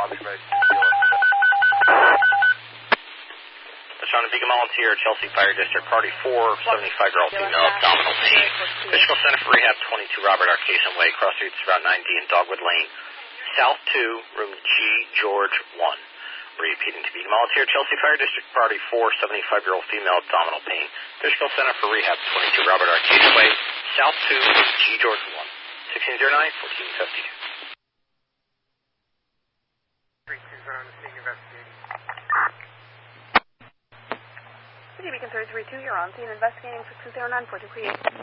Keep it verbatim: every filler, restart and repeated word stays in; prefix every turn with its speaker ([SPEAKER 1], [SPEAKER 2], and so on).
[SPEAKER 1] Sean Beacon Volunteer, Chelsea Fire District, Party four, seventy-five-year-old female, abdominal pain. Physical Center for Rehab, twenty-two Robert Arcation Way, cross streets Route ninety and Dogwood Lane, South two, room G, George one. Repeating to Beacon Volunteer, Chelsea Fire District, Party four, seventy-five-year-old female, abdominal pain. Physical Center for Rehab, twenty-two Robert Arcation Way, South two, G, George one. sixteen oh nine, fourteen fifty-two.
[SPEAKER 2] three two zero, investigating.
[SPEAKER 3] City Beacon three three two, you're on scene investigating six two zero nine four two three eight.